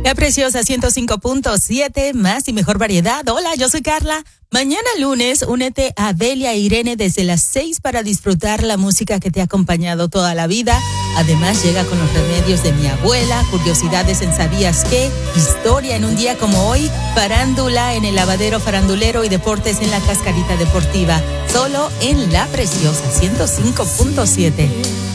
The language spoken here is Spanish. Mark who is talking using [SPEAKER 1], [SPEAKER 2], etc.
[SPEAKER 1] La Preciosa 105.7, más y mejor variedad. Hola, yo soy Carla. Mañana lunes, únete a Delia e Irene desde las 6 para disfrutar la música que te ha acompañado toda la vida. Además, llega con los remedios de mi abuela, curiosidades en ¿Sabías qué?, historia en un día como hoy, farándula en el lavadero farandulero y deportes en la cascarita deportiva. Solo en La Preciosa 105.7.